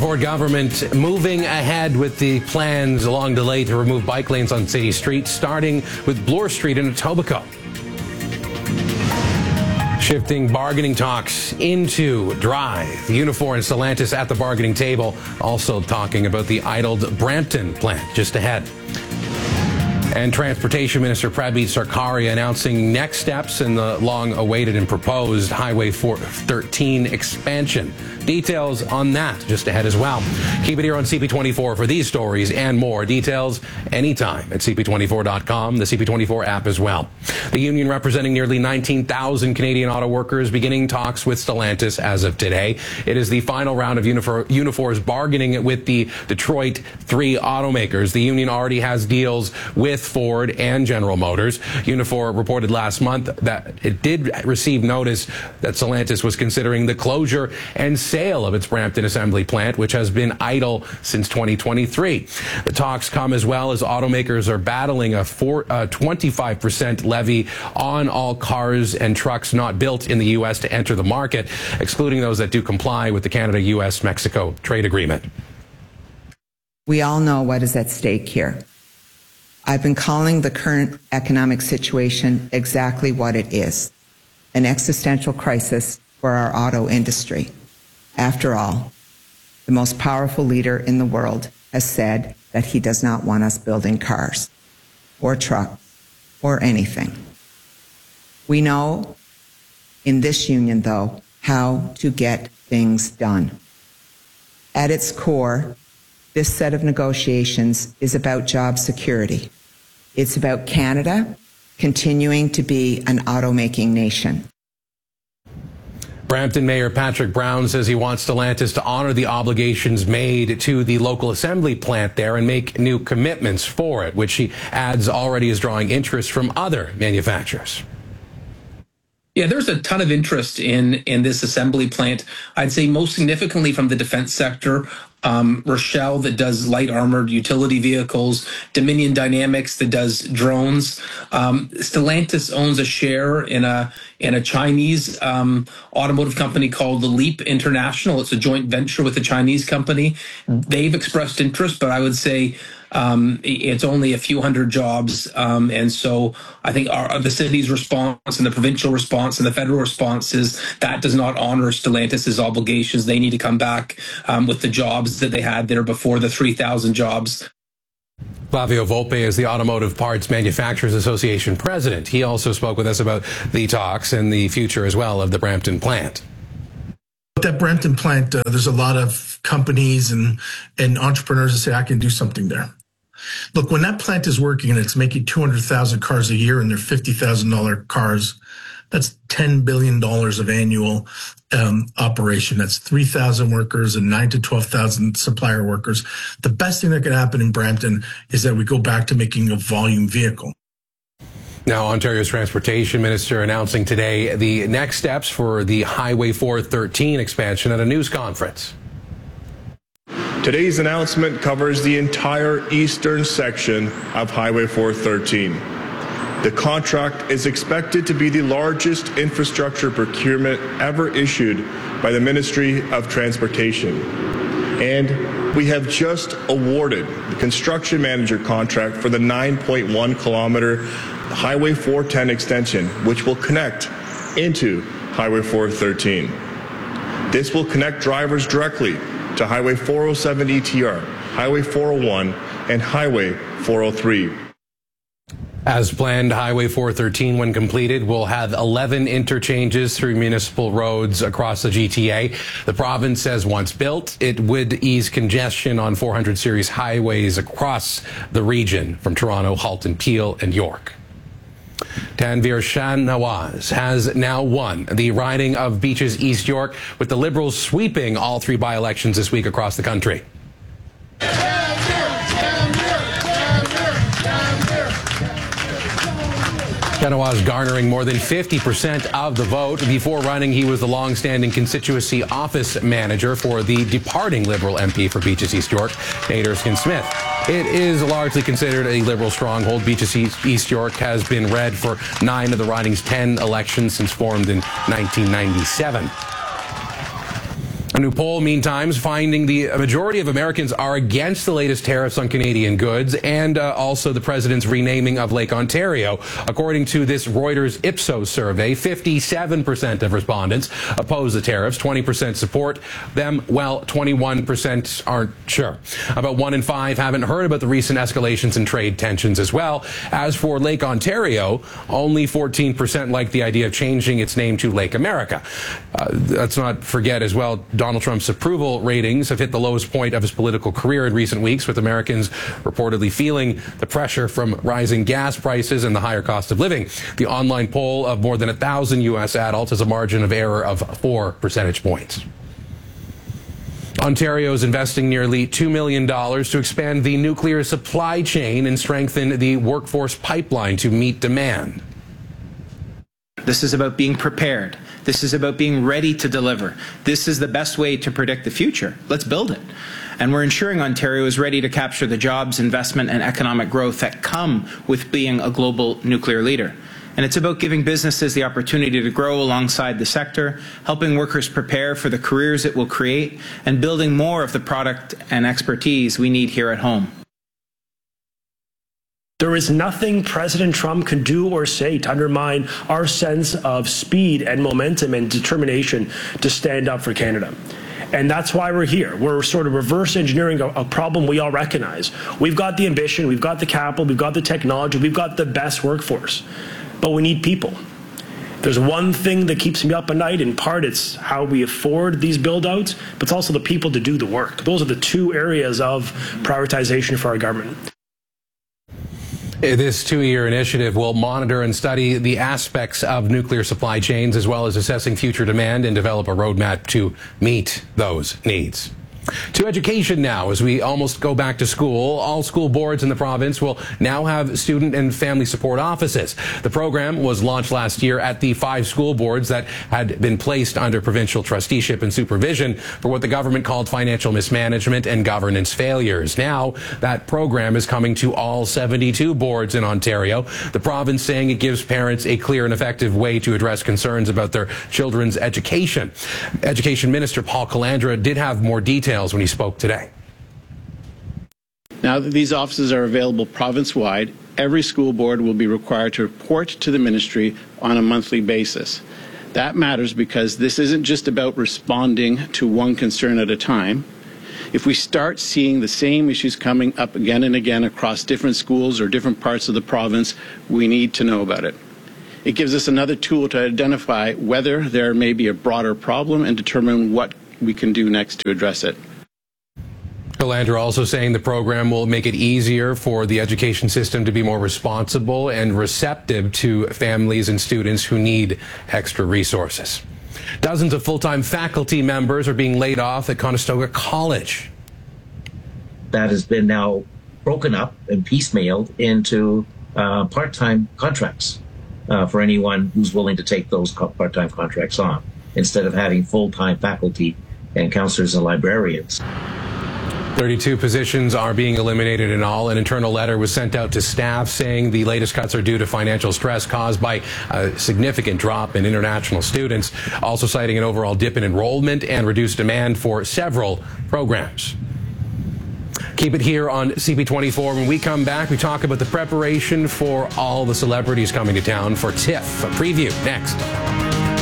Ford government moving ahead with the plans long delayed to remove bike lanes on city streets, starting with Bloor Street in Etobicoke. Shifting bargaining talks into Drive. Unifor and Stellantis at the bargaining table, also talking about the idled Brampton plant just ahead. And Transportation Minister Pradeep Sarkaria announcing next steps in the long-awaited and proposed Highway 413 expansion. Details on that just ahead as well. Keep it here on CP24 for these stories and more. Details anytime at CP24.com, the CP24 app as well. The union representing nearly 19,000 Canadian auto workers beginning talks with Stellantis as of today. It is the final round of Unifor's bargaining with the Detroit 3 automakers. The union already has deals with Ford and General Motors. Unifor reported last month that it did receive notice that Stellantis was considering the closure and sale of its Brampton assembly plant, which has been idle since 2023. The talks come as well as automakers are battling a 25% levy on all cars and trucks not built in the U.S. to enter the market, excluding those that do comply with the Canada-U.S.-Mexico trade agreement. We all know what is at stake here. I've been calling the current economic situation exactly what it is, an existential crisis for our auto industry. After all, the most powerful leader in the world has said that he does not want us building cars or trucks or anything. We know in this union, though, how to get things done. At its core, this set of negotiations is about job security. It's about Canada continuing to be an automaking nation. Brampton Mayor Patrick Brown says he wants Stellantis to honor the obligations made to the local assembly plant there and make new commitments for it, which he adds already is drawing interest from other manufacturers. Yeah, there's a ton of interest in this assembly plant. I'd say most significantly from the defense sector. Rochelle that does light armored utility vehicles, Dominion Dynamics that does drones. Stellantis owns a share in a Chinese automotive company called The Leap International. It's a joint venture with a Chinese company. They've expressed interest, but I would say it's only a few hundred jobs. And so I think the city's response and the provincial response and the federal response is that does not honor Stellantis' obligations. They need to come back with the jobs that they had there before, the 3,000 jobs. Flavio Volpe is the Automotive Parts Manufacturers Association president. He also spoke with us about the talks and the future as well of the Brampton plant. With that Brampton plant, there's a lot of companies and entrepreneurs that say, I can do something there. Look, when that plant is working and it's making 200,000 cars a year and they're $50,000 cars, that's $10 billion of annual operation. That's 3,000 workers and 9,000 to 12,000 supplier workers. The best thing that could happen in Brampton is that we go back to making a volume vehicle. Now, Ontario's Transportation Minister announcing today the next steps for the Highway 413 expansion at a news conference. Today's announcement covers the entire eastern section of Highway 413. The contract is expected to be the largest infrastructure procurement ever issued by the Ministry of Transportation. And we have just awarded the construction manager contract for the 9.1 kilometer Highway 410 extension, which will connect into Highway 413. This will connect drivers directly to Highway 407 ETR, Highway 401, and Highway 403. As planned, Highway 413, when completed, will have 11 interchanges through municipal roads across the GTA. The province says once built, it would ease congestion on 400 series highways across the region from Toronto, Halton, Peel, and York. Tanveer Shahnawaz has now won the riding of Beaches East York, with the Liberals sweeping all three by-elections this week across the country. Shahnawaz garnering more than 50% of the vote. Before running, he was the long-standing constituency office manager for the departing Liberal MP for Beaches East York, Nate Erskine-Smith. It is largely considered a Liberal stronghold. Beaches East York has been red for 9 of the riding's 10 elections since formed in 1997. A new poll, meantime, is finding the majority of Americans are against the latest tariffs on Canadian goods and also the president's renaming of Lake Ontario. According to this Reuters Ipsos survey, 57% of respondents oppose the tariffs, 20% support them, while 21% aren't sure. About 1 in 5 haven't heard about the recent escalations in trade tensions as well. As for Lake Ontario, only 14% like the idea of changing its name to Lake America. Let's not forget as well, Donald Trump's approval ratings have hit the lowest point of his political career in recent weeks, with Americans reportedly feeling the pressure from rising gas prices and the higher cost of living. The online poll of more than 1,000 U.S. adults has a margin of error of 4 percentage points. Ontario is investing nearly $2 million to expand the nuclear supply chain and strengthen the workforce pipeline to meet demand. This is about being prepared. This is about being ready to deliver. This is the best way to predict the future. Let's build it. And we're ensuring Ontario is ready to capture the jobs, investment, and economic growth that come with being a global nuclear leader. And it's about giving businesses the opportunity to grow alongside the sector, helping workers prepare for the careers it will create, and building more of the product and expertise we need here at home. There is nothing President Trump can do or say to undermine our sense of speed and momentum and determination to stand up for Canada. And that's why we're here. We're sort of reverse engineering a problem we all recognize. We've got the ambition, we've got the capital, we've got the technology, we've got the best workforce. But we need people. There's one thing that keeps me up at night. In part, it's how we afford these build-outs, but it's also the people to do the work. Those are the two areas of prioritization for our government. This 2-year initiative will monitor and study the aspects of nuclear supply chains, as well as assessing future demand and develop a roadmap to meet those needs. To education now, as we almost go back to school. All school boards in the province will now have student and family support offices. The program was launched last year at the 5 school boards that had been placed under provincial trusteeship and supervision for what the government called financial mismanagement and governance failures. Now, that program is coming to all 72 boards in Ontario. The province saying it gives parents a clear and effective way to address concerns about their children's education. Education Minister Paul Calandra did have more details when he spoke today. Now that these offices are available province-wide, every school board will be required to report to the ministry on a monthly basis. That matters because this isn't just about responding to one concern at a time. If we start seeing the same issues coming up again and again across different schools or different parts of the province, we need to know about it. It gives us another tool to identify whether there may be a broader problem and determine what we can do next to address it. Calandra also saying the program will make it easier for the education system to be more responsible and receptive to families and students who need extra resources. Dozens of full-time faculty members are being laid off at Conestoga College. That has been now broken up and piecemealed into part-time contracts for anyone who's willing to take those part-time contracts on, instead of having full-time faculty and counselors and librarians. 32 positions are being eliminated in all. An internal letter was sent out to staff saying the latest cuts are due to financial stress caused by a significant drop in international students, also citing an overall dip in enrollment and reduced demand for several programs. Keep it here on CP24. When we come back, we talk about the preparation for all the celebrities coming to town for TIFF. A preview next.